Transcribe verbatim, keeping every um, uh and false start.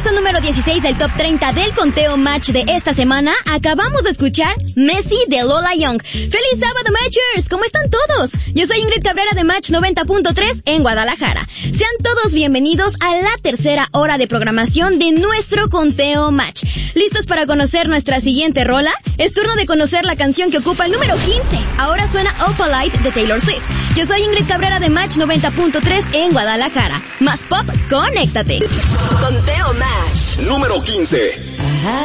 puesto número dieciséis del top treinta del conteo Match de esta semana, acabamos de escuchar Messi de Lola Young. ¡Feliz sábado, Matchers! ¿Cómo están todos? Yo soy Ingrid Cabrera de Match noventa punto tres en Guadalajara. Sean todos bienvenidos a la tercera hora de programación de nuestro conteo Match. ¿Listos para conocer nuestra siguiente rola? Es turno de conocer la canción que ocupa el número quince. Ahora suena Opalite de Taylor Swift. Yo soy Ingrid Cabrera de Match noventa punto tres en Guadalajara. Más pop, conéctate. Conteo Match número quince.